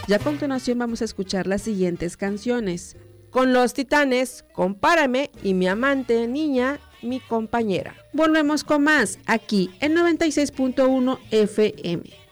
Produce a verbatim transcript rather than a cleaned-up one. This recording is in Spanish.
Y a continuación vamos a escuchar las siguientes canciones. Con Los Titanes, Compárame y Mi Amante Niña, Mi Compañera. Volvemos con más aquí en noventa y seis punto uno F M.